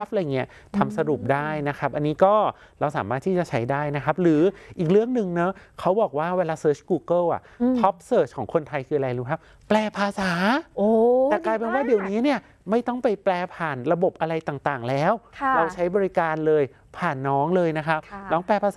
อะไรเงี้ยทำสรุปได้นะครับอันนี้ก็เราสามารถที่จะใช้ได้นะครับหรืออีกเรื่องหนึ่งเนอะเขาบอกว่าเวลาเซิร์ช Google อ่ะท็อปเซิร์ชของคนไทยคืออะไรรู้ครับแปลภาษาแต่กลายเป็นว่าเดี๋ยวนี้เนี่ยไม่ต้องไปแปลผ่านระบบอะไรต่างๆแล้วเราใช้บริการเลยผ่านน้องเลยนะครับน้องแปลภาษา